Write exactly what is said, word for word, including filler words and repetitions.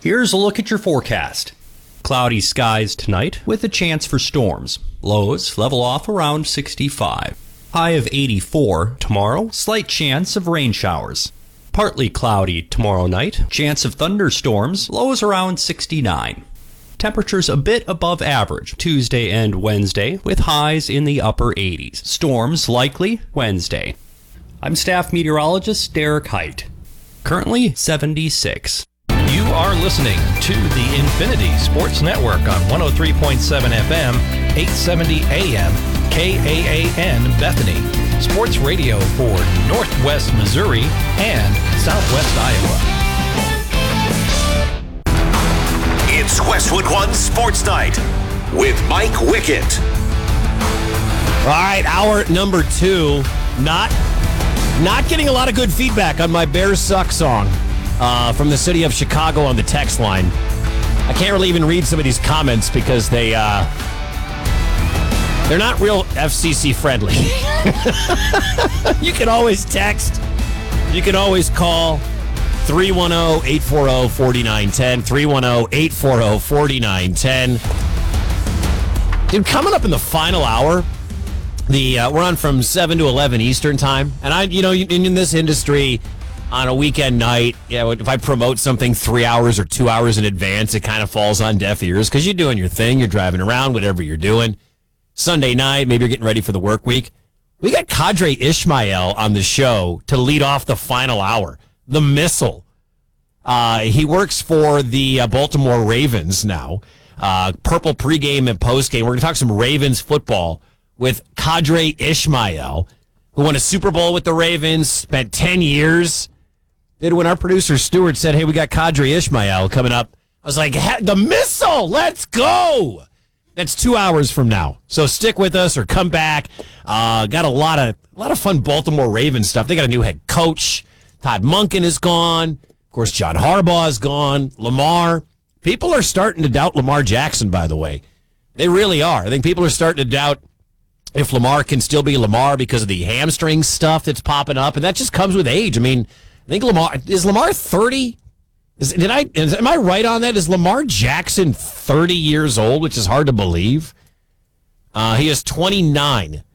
Here's a look at your forecast. Cloudy skies tonight with a chance for storms. Lows level off around sixty-five. High of eighty-four tomorrow, slight chance of rain showers. Partly cloudy tomorrow night, chance of thunderstorms, lows around sixty-nine. Temperatures a bit above average Tuesday and Wednesday with highs in the upper eighties. Storms likely Wednesday. I'm staff meteorologist Derek Height. Currently seventy-six. You are listening to the Infinity Sports Network on one oh three point seven F M, eight seventy A M, K A A N Bethany. Sports radio for Northwest Missouri and Southwest Iowa. It's Westwood One Sports Night with Mike Wickett. All right, hour number two. Not, not getting a lot of good feedback on my Bears Suck song. Uh, from the city of Chicago on the text line. I can't really even read some of these comments because they, uh, they're not real F C C friendly. You can always text. You can always call three one zero, eight four zero, four nine one zero, three one zero, eight four zero, four nine one zero. Dude, coming up in the final hour, the uh, we're on from seven to eleven Eastern time. And I, you know, in, in this industry, on a weekend night, yeah, if I promote something three hours or two hours in advance, it kind of falls on deaf ears because you're doing your thing. You're driving around, whatever you're doing. Sunday night, maybe you're getting ready for the work week. We got Qadry Ismail on the show to lead off the final hour. The Missile. Uh, he works for the uh, Baltimore Ravens now. Uh, purple pregame and postgame. We're going to talk some Ravens football with Qadry Ismail, who won a Super Bowl with the Ravens, spent ten years. Did when our producer Stuart said, hey, we got Qadry Ismail coming up, I was like, the Missile, let's go. That's two hours from now. So stick with us or come back. Uh, got a lot of a lot of fun Baltimore Ravens stuff. They got a new head coach. Todd Monken is gone. Of course, John Harbaugh is gone. Lamar. People are starting to doubt Lamar Jackson, by the way. They really are. I think people are starting to doubt if Lamar can still be Lamar because of the hamstring stuff that's popping up. And that just comes with age. I mean, I think Lamar, is Lamar thirty? Is, did I, is, am I right on that? Is Lamar Jackson thirty years old, which is hard to believe? Uh, he is twenty-nine.